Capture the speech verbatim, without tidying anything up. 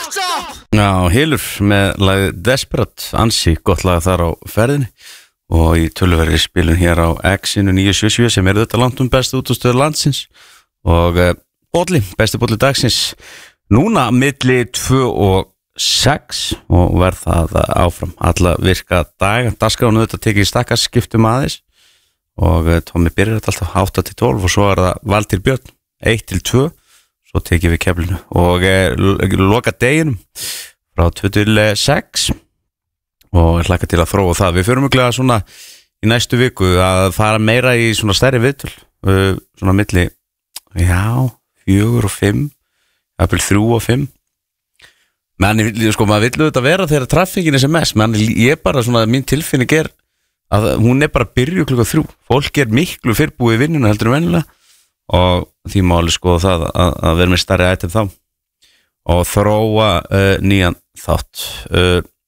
Fucked up. Já, Hylur með lagið Desperate, ansi gott lag þar á ferðinni og í töluverði spilun hér á X-inu níu sjö sjö sem er þetta langt um bestu útastöður landsins og uh, bolli, besti bolli dagsins núna milli tvö og sex og verð það áfram alla virka daga, dagskránu þetta tekið í stakkars skiptum aðeins og uh, Tommi byrjar þetta alltaf átta til tólf og svo er það Valtýr Björn eitt til tvö, svo tekið við keflinu og uh, loka deginum frá tvö til sex og ég hlakka til að þróa það. Við förum mjöglega svona í næstu viku að fara meira í svona stærri viðtöl uh, svona milli já, fjögur og fimm jafnvel þrjú og fimm menn, sko, maður vill auðvitað vera þegar traffíkin er sem mest, menn ég bara svona, mín tilfinning er að hún er bara að byrja klukka þrjú, fólk er miklu fyrrbúið í vinnuna heldur en venjulega og því má alveg skoða það að, að vera með stærri ættum þá og þróa uh, nýjan þátt uh,